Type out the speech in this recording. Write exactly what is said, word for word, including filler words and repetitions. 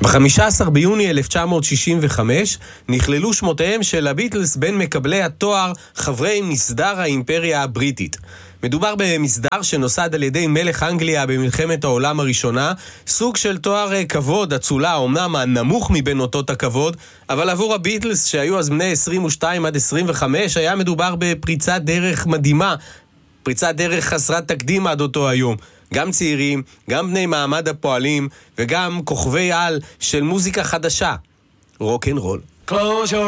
ב-חמישה עשר ביוני אלף תשע מאות שישים וחמש נכללו שמותיהם של הביטלס בין מקבלי התואר חברי מסדר האימפריה הבריטית. מדובר במסדר שנוסד על ידי מלך אנגליה במלחמת העולם הראשונה, סוג של תואר כבוד, אצולה, אומנם הנמוך מבין אותות הכבוד, אבל עבור הביטלס שהיו אז בני עשרים ושתיים עד עשרים וחמש היה מדובר בפריצת דרך מדהימה, פריצת דרך חסרת תקדים עד אותו היום. גם צעירים, גם בני מעמד הפועלים וגם כוכבי על של מוזיקה חדשה, רוק אנד רול.